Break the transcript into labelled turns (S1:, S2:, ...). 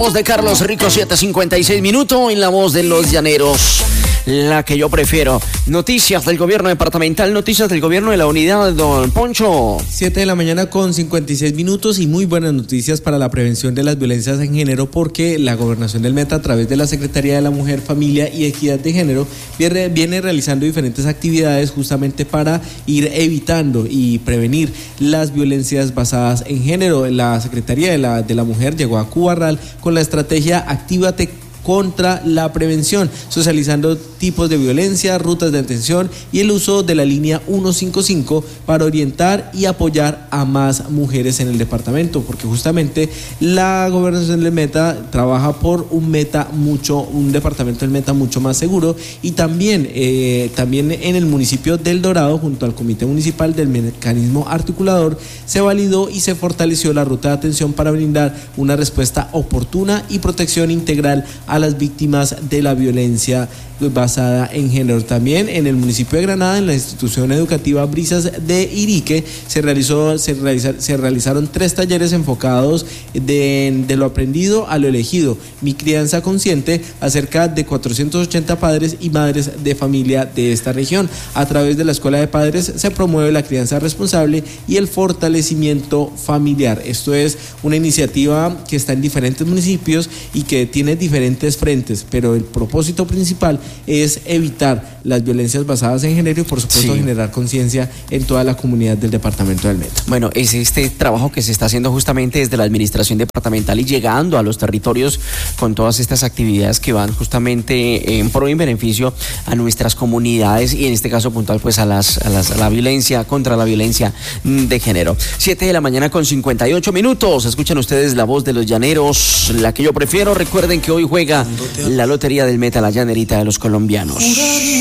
S1: voz de Carlos Rico, 7:56 minutos, en la voz de los llaneros, la que yo prefiero. Noticias del gobierno departamental, noticias del gobierno de la unidad, don Poncho.
S2: 7:56 a.m. y muy buenas noticias para la prevención de las violencias en género, porque la Gobernación del Meta, a través de la Secretaría de la Mujer, Familia y Equidad de Género, viene realizando diferentes actividades justamente para ir evitando y prevenir las violencias basadas en género. La Secretaría de la Mujer llegó a Cubarral con la estrategia Actívate contra la prevención, socializando tipos de violencia, rutas de atención y el uso de la línea 155 para orientar y apoyar a más mujeres en el departamento, porque justamente la Gobernación del Meta trabaja por un departamento del Meta mucho más seguro, y también en el municipio del Dorado, junto al Comité Municipal del Mecanismo Articulador, se validó y se fortaleció la ruta de atención para brindar una respuesta oportuna y protección integral a las víctimas de la violencia basada en género. También en el municipio de Granada, en la institución educativa Brisas de Irique, se realizaron 3 talleres enfocados de lo aprendido a lo elegido, Mi Crianza Consciente, acerca de 480 padres y madres de familia de esta región. A través de la Escuela de Padres se promueve la crianza responsable y el fortalecimiento familiar. Esto es una iniciativa que está en diferentes municipios y que tiene diferentes frentes, pero el propósito principal es evitar las violencias basadas en género y, por supuesto, generar conciencia en toda la comunidad del departamento del Meta.
S1: Bueno, es este trabajo que se está haciendo justamente desde la administración departamental y llegando a los territorios con todas estas actividades que van justamente en pro y en beneficio a nuestras comunidades, y en este caso puntual pues a la violencia, contra la violencia de género. 7:58 a.m. Escuchan ustedes la voz de los llaneros, la que yo prefiero. Recuerden que hoy juega la Lotería del Meta, la llanerita de los colombianos.